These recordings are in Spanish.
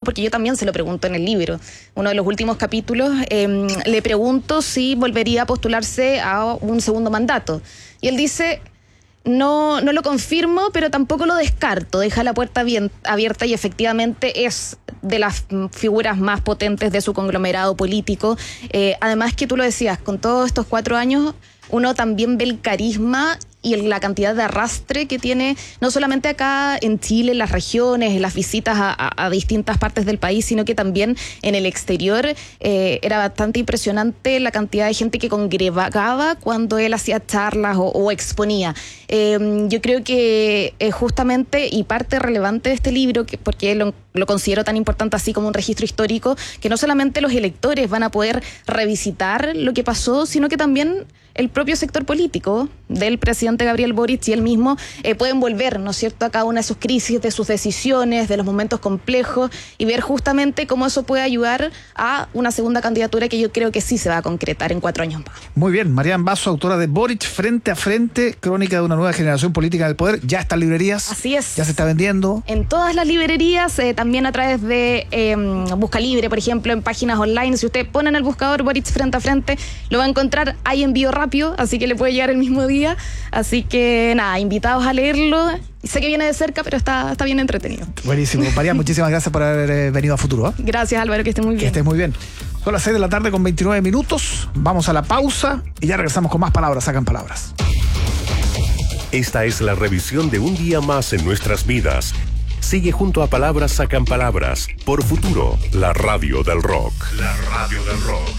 porque yo también se lo pregunto en el libro. Uno de los últimos capítulos, le pregunto si volvería a postularse a un segundo mandato. Y él dice: no lo confirmo, pero tampoco lo descarto. Deja la puerta bien abierta y efectivamente es de las figuras más potentes de su conglomerado político. Además que tú lo decías, con todos estos 4 años, uno también ve el carisma y la cantidad de arrastre que tiene, no solamente acá en Chile, en las regiones, en las visitas a distintas partes del país, sino que también en el exterior. Era bastante impresionante la cantidad de gente que congregaba cuando él hacía charlas o exponía. Yo creo que justamente, y parte relevante de este libro, porque lo considero tan importante así como un registro histórico, que no solamente los electores van a poder revisitar lo que pasó, sino que también el propio sector político del presidente Gabriel Boric y él mismo pueden volver, ¿no es cierto?, a cada una de sus crisis, de sus decisiones, de los momentos complejos, y ver justamente cómo eso puede ayudar a una segunda candidatura que yo creo que sí se va a concretar en 4 años más. Muy bien, Marian Basso, autora de Boric Frente a Frente, crónica de una nueva generación política del poder. Ya está en librerías. Así es. Ya se está vendiendo. En todas las librerías, también a través de Busca Libre, por ejemplo, en páginas online. Si usted pone en el buscador Boric Frente a Frente, lo va a encontrar. Hay envío rápido, así que le puede llegar el mismo día. Así que nada, invitados a leerlo. Sé que viene de cerca, pero está bien entretenido. Buenísimo. Marian, muchísimas gracias por haber venido a Futuro. Gracias, Álvaro, que estés muy bien. Que estés muy bien. Son las 6 de la tarde con 29 minutos. Vamos a la pausa y ya regresamos con más Palabras Sacan Palabras. Esta es la revisión de un día más en nuestras vidas. Sigue junto a Palabras Sacan Palabras por Futuro, la radio del rock. La radio del rock.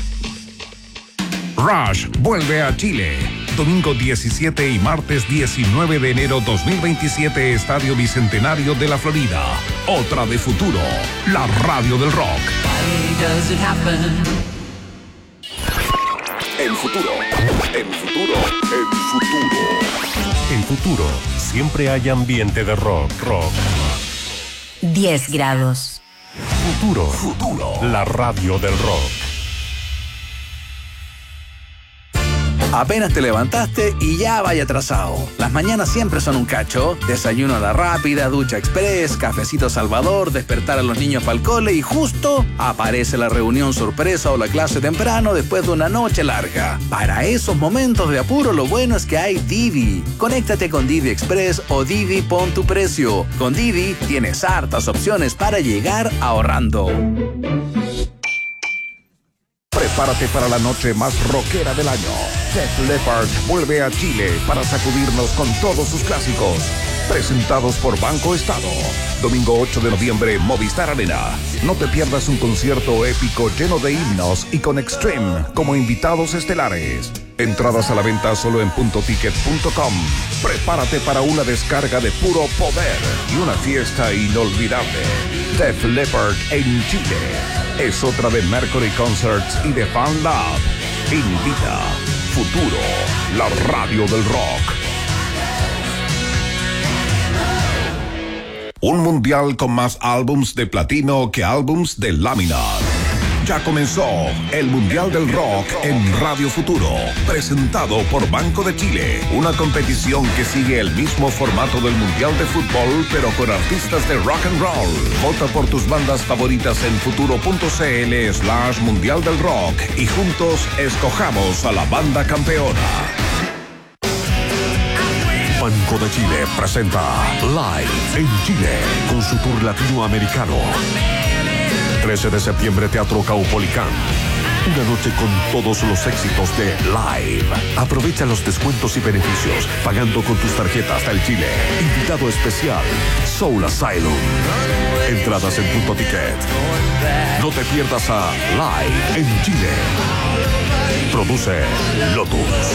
Rush vuelve a Chile. Domingo 17 y martes 19 de enero 2027, Estadio Bicentenario de la Florida. Otra de Futuro, la radio del rock. En Futuro, en Futuro, en Futuro. En Futuro, siempre hay ambiente de rock. 10 grados. Futuro, la radio del rock. Apenas te levantaste y ya vaya atrasado. Las mañanas siempre son un cacho. Desayuno a la rápida, ducha express, cafecito Salvador, despertar a los niños para el cole y justo aparece la reunión sorpresa o la clase temprano después de una noche larga. Para esos momentos de apuro, lo bueno es que hay Didi. Conéctate con Didi Express o Didi Pon tu Precio. Con Didi tienes hartas opciones para llegar ahorrando. Prepárate para la noche más rockera del año. Def Leppard vuelve a Chile para sacudirnos con todos sus clásicos. Presentados por Banco Estado. Domingo 8 de noviembre, Movistar Arena. No te pierdas un concierto épico lleno de himnos y con Extreme como invitados estelares. Entradas a la venta solo en puntoticket.com. Prepárate para una descarga de puro poder y una fiesta inolvidable. Def Leppard en Chile. Es otra de Mercury Concerts y de Fan Lab. Invita Futuro, la radio del rock. Un mundial con más álbums de platino que álbums de lámina. Ya comenzó el Mundial del Rock en Radio Futuro, presentado por Banco de Chile. Una competición que sigue el mismo formato del Mundial de Fútbol, pero con artistas de rock and roll. Vota por tus bandas favoritas en futuro.cl/Mundial del Rock y juntos escojamos a la banda campeona. Banco de Chile presenta Live en Chile con su tour latinoamericano. 13 de septiembre, Teatro Caupolicán. Una noche con todos los éxitos de Live. Aprovecha los descuentos y beneficios pagando con tus tarjetas del Chile. Invitado especial, Soul Asylum. Entradas en Punto Ticket. No te pierdas a Live en Chile. Produce Lotus.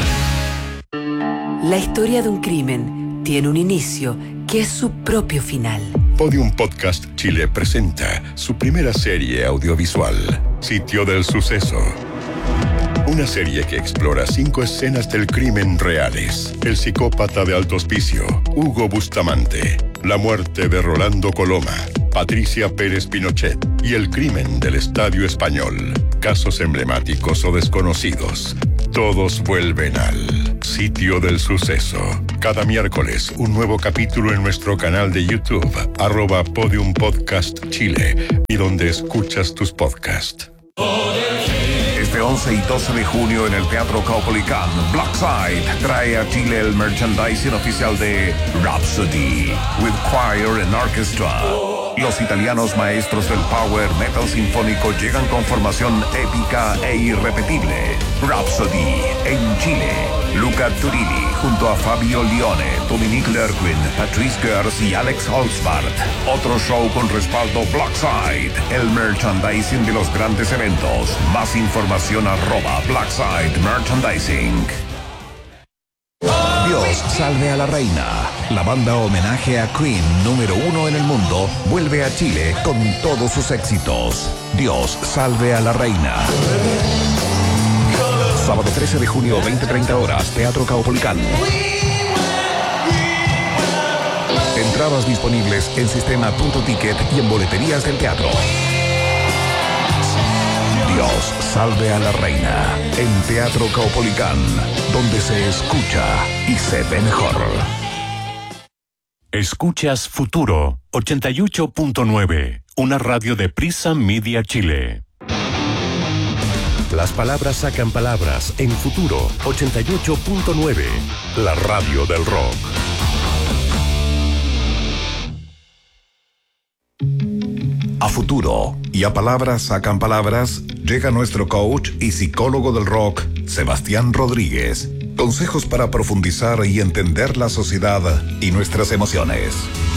La historia de un crimen tiene un inicio que es su propio final. Podium Podcast Chile presenta su primera serie audiovisual, Sitio del Suceso. Una serie que explora 5 escenas del crimen reales. El psicópata de Alto Hospicio, Hugo Bustamante, la muerte de Rolando Coloma, Patricia Pérez Pinochet y el crimen del Estadio Español. Casos emblemáticos o desconocidos. Todos vuelven al Sitio del Suceso. Cada miércoles, un nuevo capítulo en nuestro canal de YouTube, @Podium Podcast Chile. y donde escuchas tus podcasts. Este 11 y 12 de junio en el Teatro Caupolicán, Blackside trae a Chile el merchandising oficial de Rhapsody, with choir and orchestra. Los italianos maestros del power metal sinfónico llegan con formación épica e irrepetible. Rhapsody en Chile. Luca Turini junto a Fabio Lione, Dominique Lerquin, Patrice Gers y Alex Holzbart. Otro show con respaldo Blackside, el merchandising de los grandes eventos. Más información @Blackside Merchandising. Dios salve a la reina. La banda homenaje a Queen número 1 en el mundo vuelve a Chile con todos sus éxitos. Dios salve a la reina. Sábado 13 de junio, 20:30 horas, Teatro Caupolicán. Entradas disponibles en sistema.ticket y en boleterías del teatro. Dios salve a la reina en Teatro Caupolicán, donde se escucha y se ve mejor. Escuchas Futuro 88.9, una radio de Prisa Media Chile. Las palabras sacan palabras en Futuro 88.9, la radio del rock. A Futuro y a Palabras sacan palabras, llega nuestro coach y psicólogo del rock, Sebastián Rodríguez. Consejos para profundizar y entender la sociedad y nuestras emociones.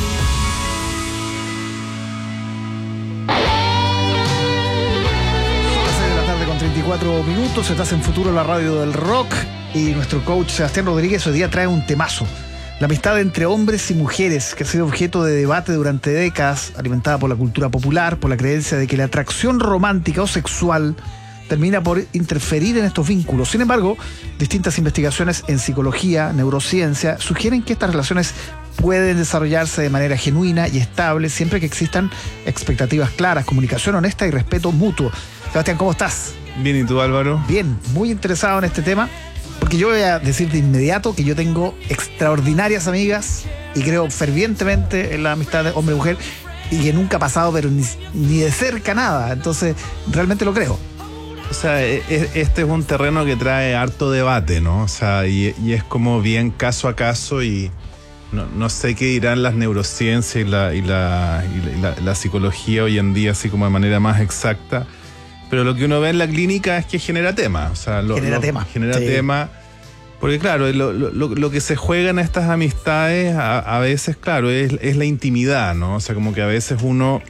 Son las 6 de la tarde con 34 minutos. Estás en Futuro, la radio del rock. Y nuestro coach Sebastián Rodríguez hoy día trae un temazo. La amistad entre hombres y mujeres, que ha sido objeto de debate durante décadas, alimentada por la cultura popular, por la creencia de que la atracción romántica o sexual termina por interferir en estos vínculos. Sin embargo, distintas investigaciones en psicología, neurociencia, sugieren que estas relaciones pueden desarrollarse de manera genuina y estable siempre que existan expectativas claras, comunicación honesta y respeto mutuo. Sebastián, ¿cómo estás? Bien, ¿y tú, Álvaro? Bien, muy interesado en este tema, porque yo voy a decir de inmediato que yo tengo extraordinarias amigas y creo fervientemente en la amistad de hombre-mujer y que nunca ha pasado, pero ni de cerca nada. Entonces, realmente lo creo. O sea, este es un terreno que trae harto debate, ¿no? O sea, y es como bien caso a caso y no sé qué dirán las neurociencias y la psicología hoy en día, así como de manera más exacta. Pero lo que uno ve en la clínica es que genera tema. O sea, genera tema. Porque claro, lo que se juega en estas amistades a veces, claro, es la intimidad, ¿no? O sea, como que a veces uno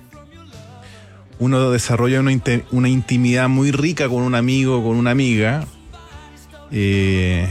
desarrolla una intimidad muy rica con un amigo o con una amiga, que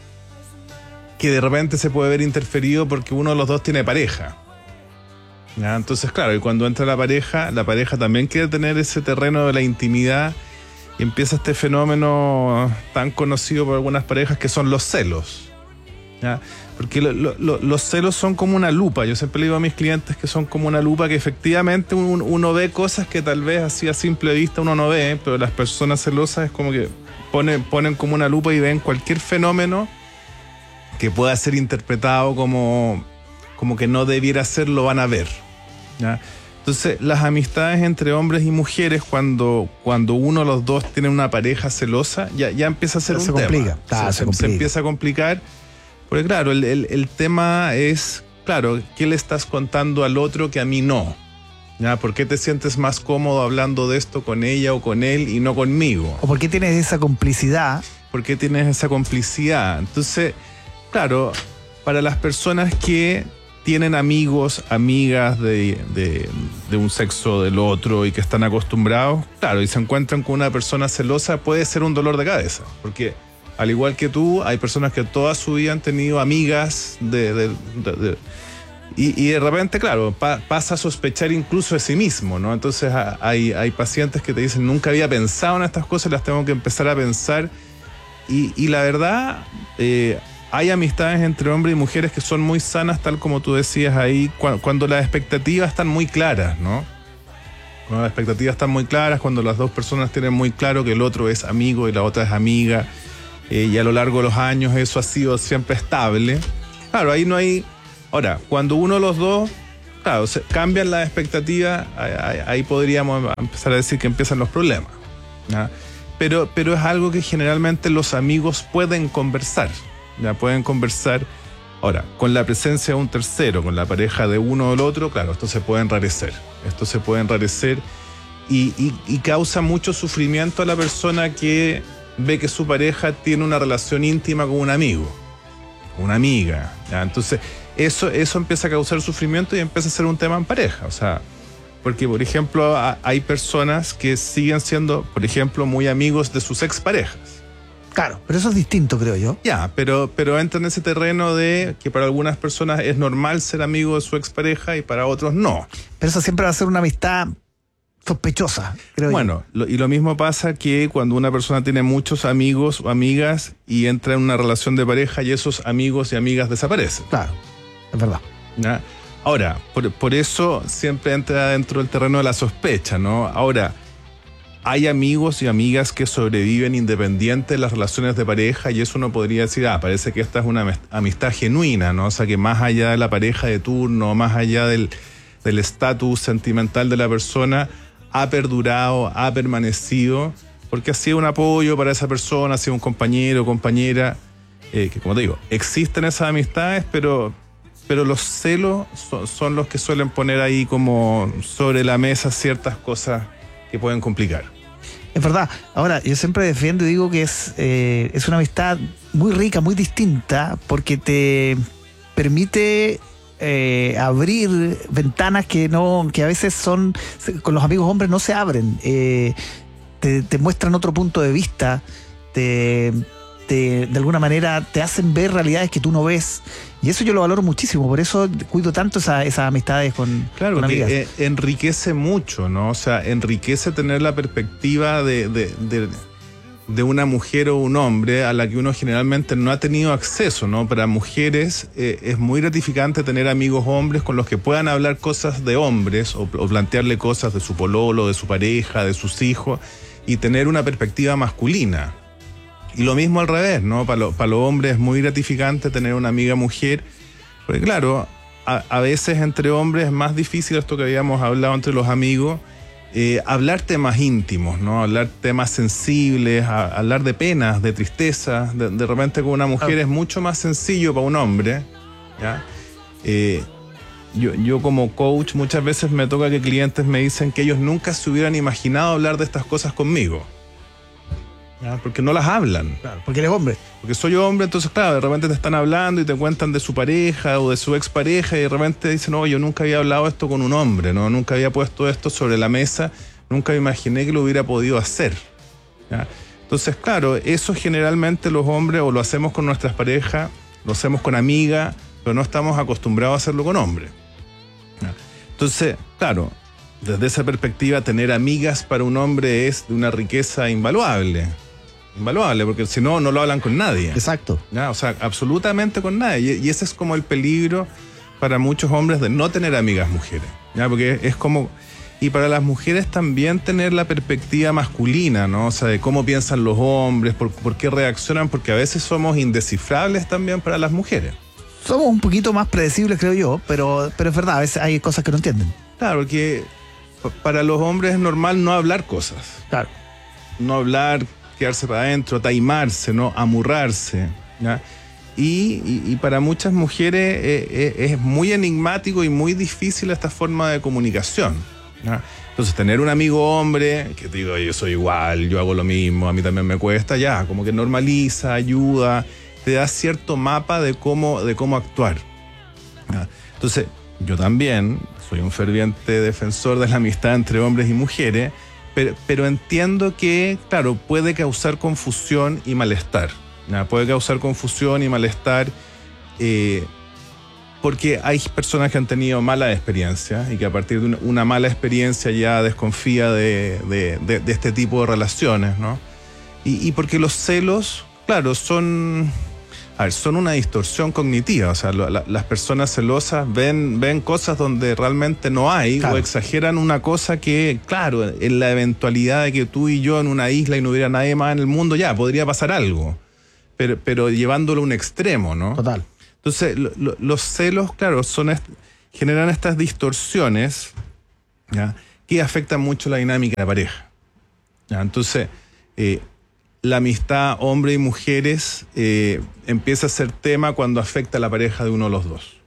de repente se puede ver interferido porque uno de los dos tiene pareja. ¿Ya? Entonces, claro, y cuando entra la pareja también quiere tener ese terreno de la intimidad y empieza este fenómeno tan conocido por algunas parejas que son los celos. ¿Ya? Porque los celos son como una lupa. Yo siempre le digo a mis clientes que son como una lupa, que efectivamente uno ve cosas que tal vez así a simple vista uno no ve, pero las personas celosas es como que ponen como una lupa y ven cualquier fenómeno que pueda ser interpretado como que no debiera ser, lo van a ver. ¿Ya? Entonces, las amistades entre hombres y mujeres, cuando uno de los dos tiene una pareja celosa, ya empieza a ser un tema. Se empieza a complicar. Porque claro, el tema es, claro, ¿qué le estás contando al otro que a mí no? ¿Ya? ¿Por qué te sientes más cómodo hablando de esto con ella o con él y no conmigo? ¿O por qué tienes esa complicidad? ¿Por qué tienes esa complicidad? Entonces, claro, para las personas que tienen amigos, amigas de un sexo del otro y que están acostumbrados, claro, y se encuentran con una persona celosa, puede ser un dolor de cabeza, porque al igual que tú, hay personas que toda su vida han tenido amigas y de repente, claro, pasa a sospechar incluso de sí mismo, ¿no? Entonces hay pacientes que te dicen, nunca había pensado en estas cosas, las tengo que empezar a pensar. Y la verdad, hay amistades entre hombres y mujeres que son muy sanas, tal como tú decías ahí, cuando las expectativas están muy claras, ¿no? Cuando las expectativas están muy claras, cuando las dos personas tienen muy claro que el otro es amigo y la otra es amiga, y a lo largo de los años eso ha sido siempre estable. Claro, ahí no hay... Ahora, cuando uno de los dos claro, cambian las expectativas, ahí podríamos empezar a decir que empiezan los problemas, ¿ya? Pero es algo que generalmente los amigos pueden conversar, ya pueden conversar. Ahora, con la presencia de un tercero, con la pareja de uno o el otro, claro, esto se puede enrarecer y causa mucho sufrimiento a la persona que ve que su pareja tiene una relación íntima con un amigo, una amiga, ¿ya? Entonces eso empieza a causar sufrimiento y empieza a ser un tema en pareja, o sea, porque por ejemplo hay personas que siguen siendo, por ejemplo, muy amigos de sus exparejas. Claro, pero eso es distinto, creo yo. Ya, pero entra en ese terreno de que para algunas personas es normal ser amigo de su expareja y para otros no. Pero eso siempre va a ser una amistad sospechosa, creo yo. Bueno, y lo mismo pasa que cuando una persona tiene muchos amigos o amigas y entra en una relación de pareja y esos amigos y amigas desaparecen. Claro, es verdad. ¿Ya? Ahora, por eso siempre entra dentro del terreno de la sospecha, ¿no? Ahora, hay amigos y amigas que sobreviven independiente de las relaciones de pareja y eso uno podría decir, parece que esta es una amistad genuina, ¿no? O sea, que más allá de la pareja de turno, más allá del estatus sentimental de la persona, ha perdurado, ha permanecido, porque ha sido un apoyo para esa persona, ha sido un compañero o compañera, que como te digo, existen esas amistades, pero los celos son los que suelen poner ahí como sobre la mesa ciertas cosas que pueden complicar. Es verdad. Ahora, yo siempre defiendo y digo que es una amistad muy rica, muy distinta, porque te permite abrir ventanas que a veces con los amigos hombres no se abren. Te muestran otro punto de vista, de alguna manera te hacen ver realidades que tú no ves. Y eso yo lo valoro muchísimo, por eso cuido tanto esas amistades con amigas. Enriquece mucho, ¿no? O sea, enriquece tener la perspectiva de una mujer o un hombre a la que uno generalmente no ha tenido acceso, ¿no? Para mujeres es muy gratificante tener amigos hombres con los que puedan hablar cosas de hombres o plantearle cosas de su pololo, de su pareja, de sus hijos y tener una perspectiva masculina. Y lo mismo al revés, ¿no? Para los hombres es muy gratificante tener una amiga mujer, porque claro, a veces entre hombres es más difícil esto que habíamos hablado entre los amigos, hablar temas íntimos, ¿no? Hablar temas sensibles, hablar de penas, de tristeza. De repente con una mujer es mucho más sencillo para un hombre, ¿ya? Yo como coach muchas veces me toca que clientes me dicen que ellos nunca se hubieran imaginado hablar de estas cosas conmigo. ¿Ya? Porque no las hablan. Claro, porque eres hombre. Porque soy hombre, entonces claro, de repente te están hablando y te cuentan de su pareja o de su expareja y de repente dicen, no, yo nunca había hablado esto con un hombre, ¿no? Nunca había puesto esto sobre la mesa, nunca me imaginé que lo hubiera podido hacer. ¿Ya? Entonces, claro, eso generalmente los hombres o lo hacemos con nuestras parejas, lo hacemos con amigas, pero no estamos acostumbrados a hacerlo con hombres. ¿Ya? Entonces, claro, desde esa perspectiva, tener amigas para un hombre es de una riqueza invaluable. Invaluable, porque si no, no lo hablan con nadie. Exacto. ¿Ya? O sea, absolutamente con nadie. Y ese es como el peligro para muchos hombres de no tener amigas mujeres. ¿Ya? Porque es como... Y para las mujeres también tener la perspectiva masculina, ¿no? O sea, de cómo piensan los hombres, por qué reaccionan, porque a veces somos indescifrables también para las mujeres. Somos un poquito más predecibles, creo yo, pero es verdad, a veces hay cosas que no entienden. Claro, porque para los hombres es normal no hablar cosas. Claro. No hablar, quedarse para adentro, taimarse, ¿no? Amurrarse, ¿ya? Y para muchas mujeres es muy enigmático y muy difícil esta forma de comunicación, ¿ya? Entonces tener un amigo hombre que te digo, yo soy igual, yo hago lo mismo, a mí también me cuesta, ya, como que normaliza, ayuda, te da cierto mapa de cómo actuar, ¿ya? Entonces yo también soy un ferviente defensor de la amistad entre hombres y mujeres, pero entiendo que, claro, puede causar confusión y malestar, ¿ya? Puede causar confusión y malestar porque hay personas que han tenido malas experiencias y que a partir de una mala experiencia ya desconfía de este tipo de relaciones, ¿no? Y porque los celos, claro, son una distorsión cognitiva. O sea, las personas celosas ven cosas donde realmente no hay, claro, o exageran una cosa que, claro, en la eventualidad de que tú y yo en una isla y no hubiera nadie más en el mundo, ya, podría pasar algo. Pero llevándolo a un extremo, ¿no? Total. Entonces, los celos, claro, generan estas distorsiones, ¿ya?, que afectan mucho la dinámica de la pareja. ¿Ya? Entonces, la amistad hombre y mujeres empieza a ser tema cuando afecta a la pareja de uno de los dos.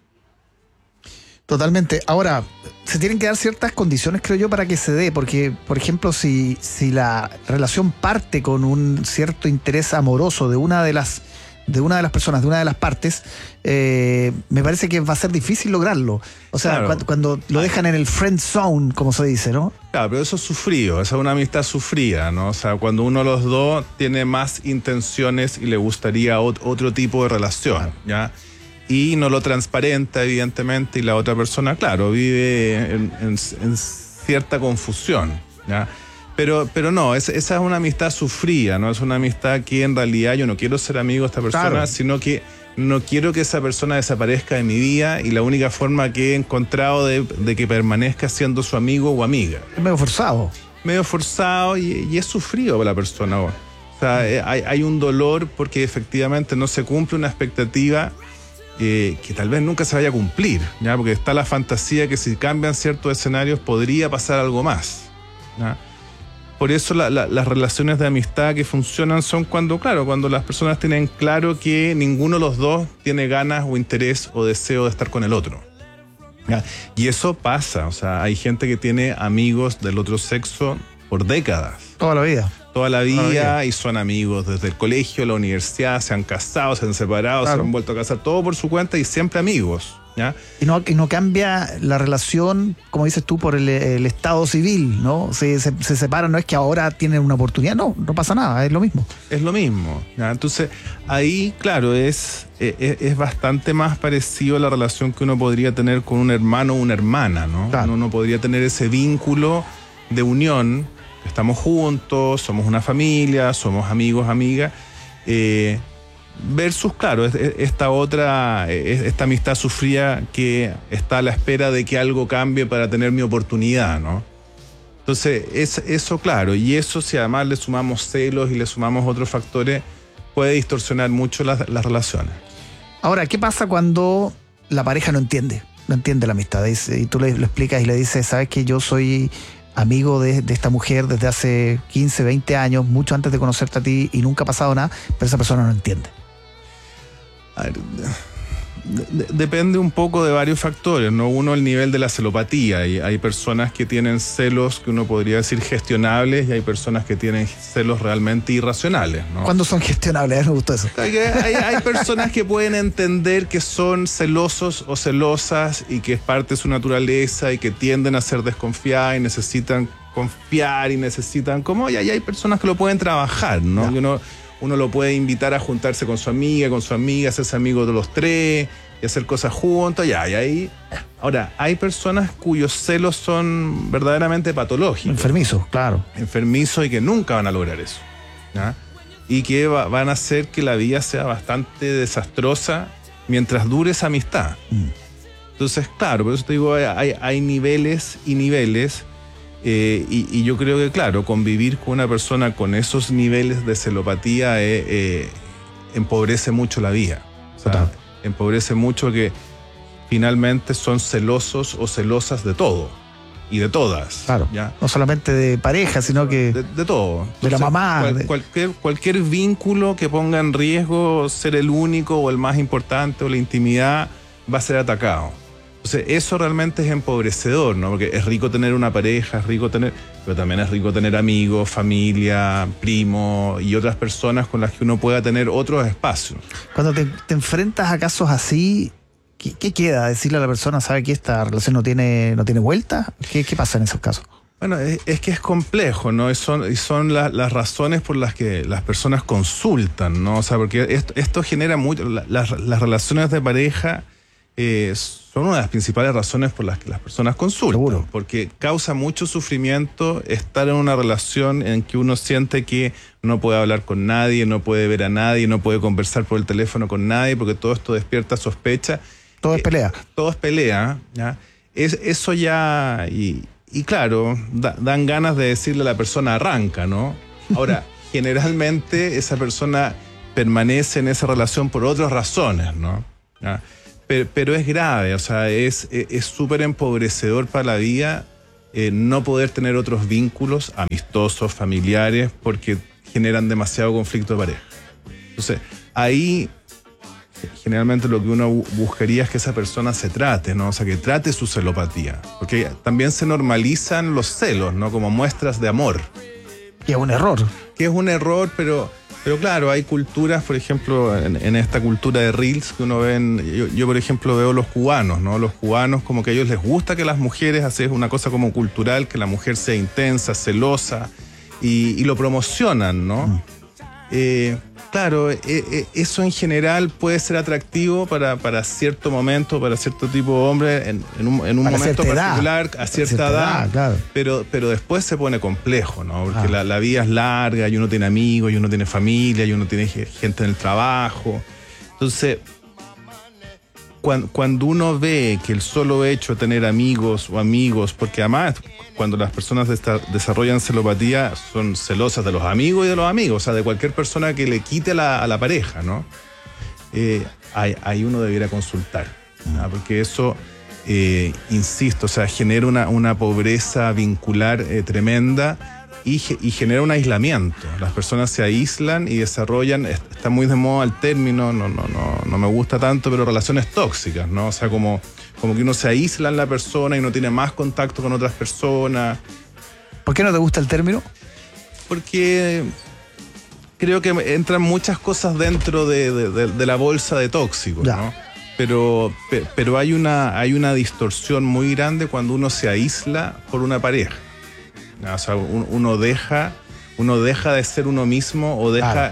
Totalmente. Ahora, se tienen que dar ciertas condiciones, creo yo, para que se dé, porque, por ejemplo, si la relación parte con un cierto interés amoroso de una de las personas, de una de las partes, me parece que va a ser difícil lograrlo. O sea, claro, cuando lo dejan en el friend zone, como se dice, ¿no? Claro, pero eso es sufrido, esa es una amistad sufrida, ¿no? O sea, cuando uno de los dos tiene más intenciones y le gustaría otro tipo de relación, ¿ya? Y no lo transparenta, evidentemente, y la otra persona, claro, vive en cierta confusión, ¿ya? Pero no, esa es una amistad sufrida, ¿no? Es una amistad que en realidad yo no quiero ser amigo de esta persona, claro, sino que no quiero que esa persona desaparezca de mi vida, y la única forma que he encontrado de que permanezca siendo su amigo o amiga. Es medio forzado. Medio forzado y es sufrido para la persona. O sea, hay un dolor porque efectivamente no se cumple una expectativa que tal vez nunca se vaya a cumplir, ¿ya? Porque está la fantasía que si cambian ciertos escenarios podría pasar algo más, ¿ya? Por eso las relaciones de amistad que funcionan son cuando las personas tienen claro que ninguno de los dos tiene ganas o interés o deseo de estar con el otro, ¿ya? Y eso pasa, o sea, hay gente que tiene amigos del otro sexo por décadas. Toda la vida. Toda la vida, y son amigos desde el colegio, la universidad, se han casado, se han separado, claro, se han vuelto a casar, todo por su cuenta y siempre amigos, ¿ya? Y no cambia la relación, como dices tú, por el estado civil, ¿no? Se separan, no es que ahora tienen una oportunidad, no pasa nada, es lo mismo. Es lo mismo, ¿ya? Entonces, ahí, claro, es bastante más parecido a la relación que uno podría tener con un hermano o una hermana, ¿no? Claro. Uno podría tener ese vínculo de unión. Estamos juntos, somos una familia, somos amigos, amigas, versus, claro, esta amistad sufrida que está a la espera de que algo cambie para tener mi oportunidad, ¿no? Entonces, eso, claro, y eso, si además le sumamos celos y le sumamos otros factores, puede distorsionar mucho las relaciones. Ahora, ¿qué pasa cuando la pareja no entiende la amistad? Y tú lo explicas y le dices, ¿sabes que yo soy amigo de esta mujer desde hace 15, 20 años, mucho antes de conocerte a ti, y nunca ha pasado nada, pero esa persona no entiende? A ver, depende un poco de varios factores, ¿no? Uno, el nivel de la celopatía. Y hay personas que tienen celos que uno podría decir gestionables, y hay personas que tienen celos realmente irracionales, ¿no? ¿Cuándo son gestionables? Me gustó eso. Hay personas que pueden entender que son celosos o celosas y que es parte de su naturaleza y que tienden a ser desconfiadas y necesitan confiar y necesitan y hay personas que lo pueden trabajar, ¿no? Y uno lo puede invitar a juntarse con su amiga, hacerse amigos de los tres y hacer cosas juntos, y ahí. Ahora, hay personas cuyos celos son verdaderamente patológicos. Enfermizos, claro. Enfermizos, y que nunca van a lograr eso, ¿ya? Y que van a hacer que la vida sea bastante desastrosa mientras dure esa amistad. Entonces, claro, por eso te digo, hay niveles y niveles. Y yo creo que, claro, convivir con una persona con esos niveles de celopatía empobrece mucho la vida. O sea, empobrece mucho que finalmente son celosos o celosas de todo y de todas. Claro, ¿ya? No solamente de pareja, sino que de todo. Entonces, de la mamá. Cualquier vínculo que ponga en riesgo ser el único o el más importante o la intimidad va a ser atacado. Entonces, eso realmente es empobrecedor, ¿no? Porque es rico tener una pareja, pero también es rico tener amigos, familia, primos y otras personas con las que uno pueda tener otros espacios. Cuando te enfrentas a casos así, ¿qué queda? Decirle a la persona, ¿sabe que esta relación no tiene vuelta? ¿Qué pasa en esos casos? Bueno, es que es complejo, ¿no? Y son las razones por las que las personas consultan, ¿no? O sea, porque esto genera mucho. Las relaciones de pareja son una de las principales razones por las que las personas consultan. Seguro. Porque causa mucho sufrimiento estar en una relación en que uno siente que no puede hablar con nadie, no puede ver a nadie, no puede conversar por el teléfono con nadie, porque todo esto despierta sospecha. Todo es pelea. Todo es pelea, ¿ya? Eso ya... Y claro, dan ganas de decirle a la persona arranca, ¿no? Ahora, generalmente esa persona permanece en esa relación por otras razones, ¿no? ¿Ya? pero es grave, o sea, es súper empobrecedor para la vida no poder tener otros vínculos amistosos, familiares, porque generan demasiado conflicto de pareja. Entonces, ahí generalmente lo que uno buscaría es que esa persona se trate, ¿no? O sea, que trate su celopatía. Porque también se normalizan los celos, ¿no? Como muestras de amor. Que es un error. Que es un error, pero claro, hay culturas, por ejemplo, en esta cultura de Reels que uno ve, yo por ejemplo veo los cubanos, ¿no? Los cubanos como que a ellos les gusta que las mujeres, así es una cosa como cultural, que la mujer sea intensa, celosa, y lo promocionan, ¿no? Claro, eso en general puede ser atractivo para cierto momento, para cierto tipo de hombre, en un momento particular, a cierta edad, claro. pero después se pone complejo, ¿no? Porque la vida es larga, y uno tiene amigos, y uno tiene familia, y uno tiene gente en el trabajo. Entonces, cuando uno ve que el solo hecho de tener amigos, porque además cuando las personas desarrollan celopatía son celosas de los amigos y de los amigos, o sea, de cualquier persona que le quite a la pareja, ¿no? Ahí uno debiera consultar, ¿no? Porque eso, insisto, o sea, genera una pobreza vincular tremenda y genera un aislamiento. Las personas se aíslan y desarrollan, está muy de moda el término, no me gusta tanto, pero relaciones tóxicas, ¿no? O sea, como que uno se aísla en la persona y no tiene más contacto con otras personas. ¿Por qué no te gusta el término? Porque creo que entran muchas cosas dentro de la bolsa de tóxicos, ¿no? Pero hay una distorsión muy grande cuando uno se aísla por una pareja. O sea, uno deja de ser uno mismo o deja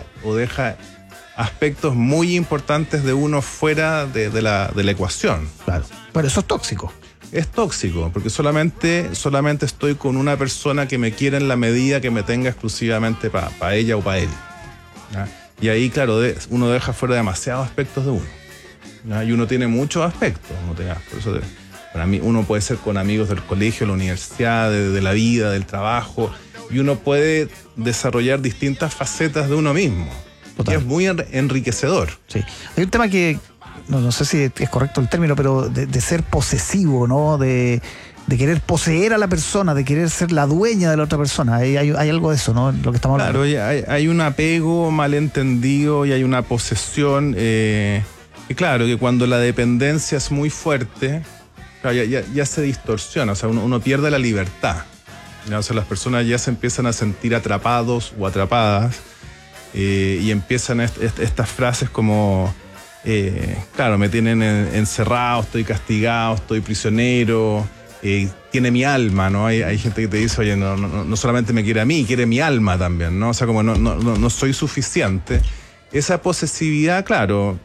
aspectos muy importantes de uno fuera de la ecuación. Claro. Pero eso es tóxico. Es tóxico, porque solamente estoy con una persona que me quiere en la medida que me tenga exclusivamente para ella o para él, ¿ya? Y ahí, claro, uno deja fuera demasiados aspectos de uno, ¿ya? Y uno tiene muchos aspectos. Por eso para mí uno puede ser con amigos del colegio, la universidad, de la vida, del trabajo, y uno puede desarrollar distintas facetas de uno mismo. Total. Y es muy enriquecedor. Sí. Hay un tema que, no sé si es correcto el término, pero de ser posesivo, ¿no? De querer poseer a la persona, de querer ser la dueña de la otra persona. Hay algo de eso, ¿no? Lo que estamos hablando. Claro, hay un apego malentendido y hay una posesión. Y claro, que cuando la dependencia es muy fuerte, claro, ya se distorsiona, o sea, uno pierde la libertad, ¿ya? O sea, las personas ya se empiezan a sentir atrapados o atrapadas. Y empiezan estas frases como, claro, me tienen encerrado, estoy castigado, estoy prisionero, tiene mi alma, ¿no? Hay gente que te dice, oye, no solamente me quiere a mí, quiere mi alma también, ¿no? O sea, como no soy suficiente. Esa posesividad, claro,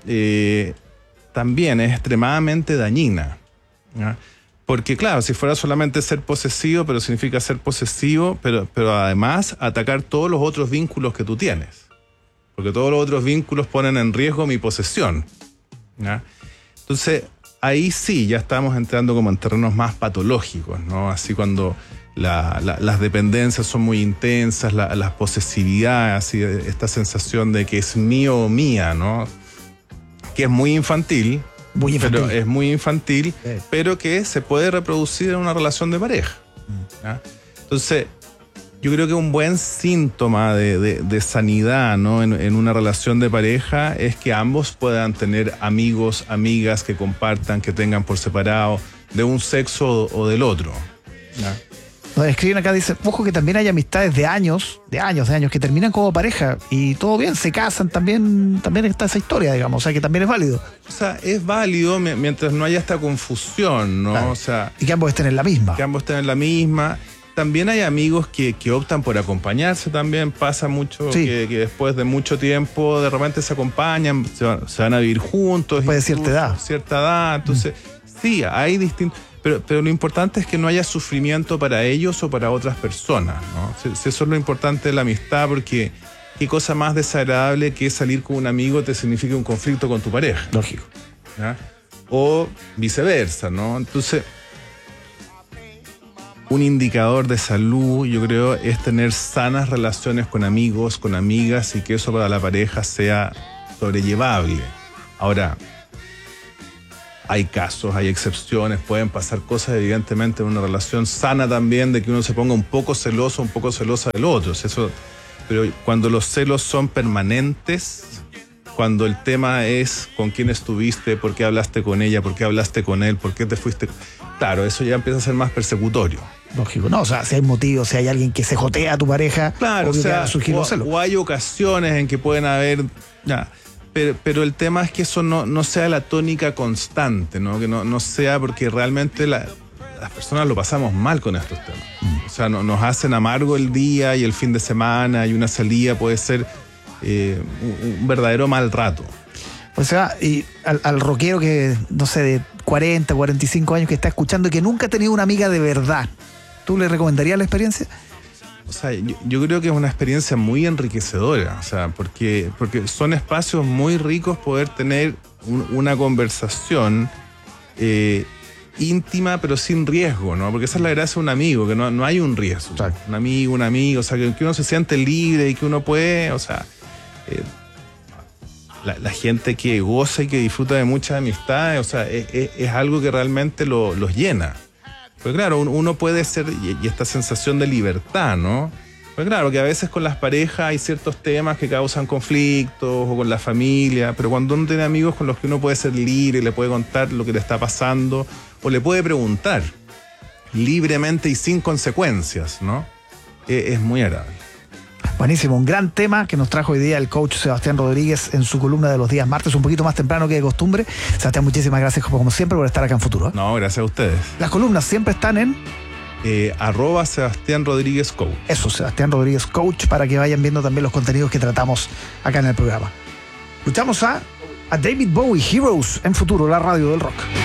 también es extremadamente dañina, ¿ya? Porque claro, si fuera solamente ser posesivo, pero significa ser posesivo, pero además atacar todos los otros vínculos que tú tienes. Porque todos los otros vínculos ponen en riesgo mi posesión, ¿ya? Entonces, ahí sí, ya estamos entrando como en terrenos más patológicos, ¿no? Así cuando las dependencias son muy intensas, las posesividades, así, esta sensación de que es mío o mía, ¿no? Que es muy infantil. Muy infantil. Pero es muy infantil, pero que se puede reproducir en una relación de pareja, ¿ya? Entonces, yo creo que un buen síntoma de sanidad, ¿no? en una relación de pareja es que ambos puedan tener amigos, amigas que compartan, que tengan por separado, de un sexo o del otro, ¿ya? Nos escriben acá, dicen, ojo que también hay amistades de años, que terminan como pareja y todo bien, se casan, también está esa historia, digamos, o sea que también es válido. O sea, es válido mientras no haya esta confusión, ¿no? Claro. O sea, y que ambos estén en la misma. También hay amigos que optan por acompañarse, también pasa mucho, sí, que después de mucho tiempo de repente se acompañan, se van a vivir juntos. Después de cierta edad. Entonces, sí, hay distintos. Pero lo importante es que no haya sufrimiento para ellos o para otras personas, ¿no? Eso es lo importante de la amistad, porque qué cosa más desagradable que salir con un amigo te signifique un conflicto con tu pareja. Lógico. ¿Ya? O viceversa, ¿no? Entonces, un indicador de salud, yo creo, es tener sanas relaciones con amigos, con amigas, y que eso para la pareja sea sobrellevable. Ahora, Hay casos, hay excepciones, pueden pasar cosas evidentemente en una relación sana también, de que uno se ponga un poco celoso, un poco celosa del otro. Pero cuando los celos son permanentes, cuando el tema es con quién estuviste, por qué hablaste con ella, por qué hablaste con él, por qué te fuiste... Claro, eso ya empieza a ser más persecutorio. Lógico, no, o sea, si hay motivos, si hay alguien que se jotea a tu pareja, claro, o sea, o hay ocasiones en que pueden haber... Pero el tema es que eso no sea la tónica constante, ¿no? Que no sea, porque realmente las personas lo pasamos mal con estos temas. O sea, nos hacen amargo el día y el fin de semana, y una salida puede ser un verdadero mal rato. O sea, y al rockero que, no sé, de 40, 45 años que está escuchando y que nunca ha tenido una amiga de verdad, ¿tú le recomendarías la experiencia? O sea, yo creo que es una experiencia muy enriquecedora, o sea, porque son espacios muy ricos poder tener una conversación íntima, pero sin riesgo, ¿no? Porque esa es la gracia de un amigo, que no hay un riesgo. Exacto. Un amigo, o sea, que uno se siente libre y que uno puede, o sea, la gente que goza y que disfruta de muchas amistades, o sea, es algo que realmente los llena. Pues claro, uno puede ser, y esta sensación de libertad, ¿no? Pues claro, que a veces con las parejas hay ciertos temas que causan conflictos, o con la familia, pero cuando uno tiene amigos con los que uno puede ser libre, le puede contar lo que le está pasando, o le puede preguntar libremente y sin consecuencias, ¿no? Es muy agradable. Buenísimo, un gran tema que nos trajo hoy día el coach Sebastián Rodríguez en su columna de los días martes, un poquito más temprano que de costumbre. Sebastián, muchísimas gracias como siempre por estar acá en Futuro. No, gracias a ustedes. Las columnas siempre están en... @Sebastián Rodríguez Coach. Eso, Sebastián Rodríguez Coach, para que vayan viendo también los contenidos que tratamos acá en el programa. Escuchamos a David Bowie, Heroes, en Futuro, la radio del rock.